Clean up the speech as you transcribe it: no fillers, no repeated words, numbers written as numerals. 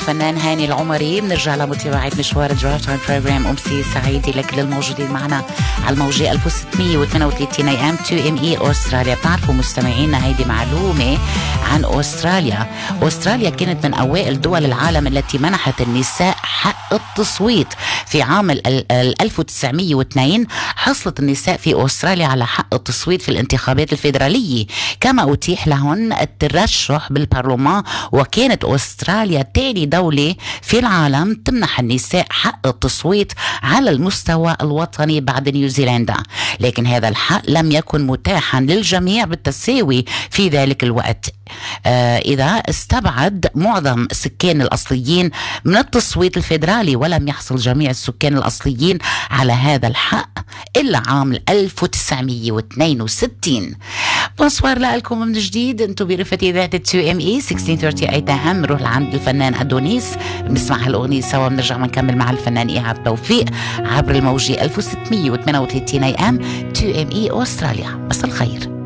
الفنان هاني العمري. بنرجع لمتابعة مشوار درايف تايم بروجرام. أمسية سعيدة لكل الموجودين معنا على الموجة 1638 AM 2ME أستراليا. بتعرفوا مستمعينا هيدي معلومة عن أستراليا. أستراليا كانت من أوائل دول العالم التي منحت النساء حق التصويت. في عام 1902 حصلت النساء في أستراليا على حق التصويت في الانتخابات الفيدرالية، كما أتيح لهن الترشح بالبرلمان. وكانت أستراليا تاني دولة في العالم تمنح النساء حق التصويت على المستوى الوطني بعد نيوزيلندا، لكن هذا الحق لم يكن متاحا للجميع بالتساوي في ذلك الوقت، إذا استبعد معظم السكان الأصليين من التصويت الفيدرالي، ولم يحصل جميع السكان الأصليين على هذا الحق إلا عام 1962. بونسوار لكم من جديد، انتم برفتي ذات 2ME 1638 AM. نروح لعند الفنان أدونيس، بنسمع هالأغنية سوا، بنرجع نكمل مع الفنان إيهاب توفيق عبر الموجة 1638 AM 2ME أستراليا. مساء الخير.